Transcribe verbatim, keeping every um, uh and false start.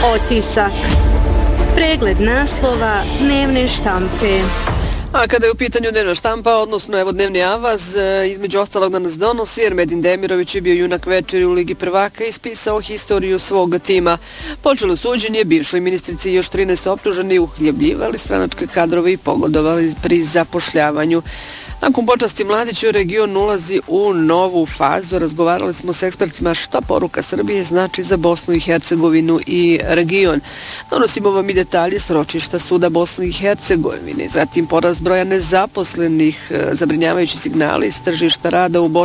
Otisak. Pregled naslova dnevne štampe. A kada je u pitanju dnevna štampa, odnosno evo dnevni avaz, između ostalog da nas donosi, jer Medin Demirović je bio junak večeri u Ligi prvaka i ispisao historiju svog tima. Počelo suđenje, bivšoj ministrici još trinaest optuženi uhljebljivali stranačke kadrove i pogodovali pri zapošljavanju. Nakon počasti Mladiću, region ulazi u novu fazu. Razgovarali smo s ekspertima šta poruka Srbije znači za Bosnu i Hercegovinu i region. Donosimo vam i detalje s ročišta suda Bosne i Hercegovine. Zatim porast broja nezaposlenih, zabrinjavajući signali iz tržišta rada u Bosni